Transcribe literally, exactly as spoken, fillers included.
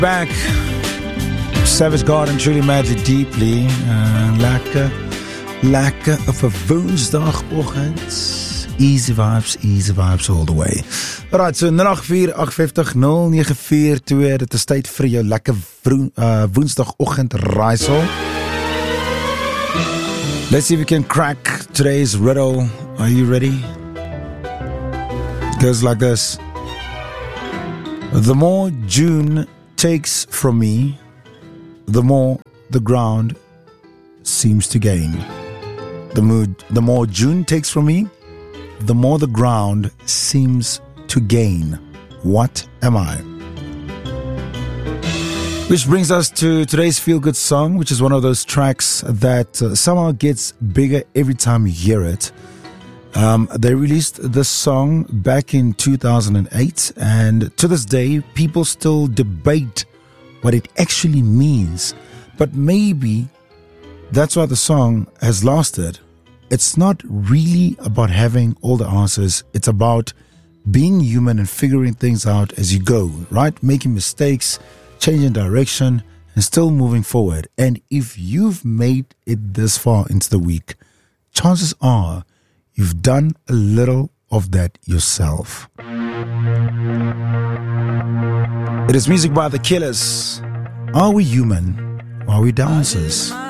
Back. Savage Garden, Truly Magic Deeply. Uh, lekker, lekker op een woensdagochtend. Easy vibes, easy vibes all the way. Alright, so nul agt vier agt vyf nul nege vier twee. Dit is tyd vir jou lekker vroeg, uh, woensdagochtend raaisel. Let's see if we can crack today's riddle. Are you ready? It goes like this. The more June takes from me, the more the ground seems to gain. The more, the more June takes from me, the more the ground seems to gain. What am I? Which brings us to today's feel-good song, which is one of those tracks that uh, somehow gets bigger every time you hear it. Um, they released this song back in two thousand eight, and to this day, people still debate what it actually means. But maybe that's why the song has lasted. It's not really about having all the answers. It's about being human and figuring things out as you go, right? Making mistakes, changing direction, and still moving forward. And if you've made it this far into the week, chances are you've done a little of that yourself. It is music by The Killers. Are we human? Or are we dancers?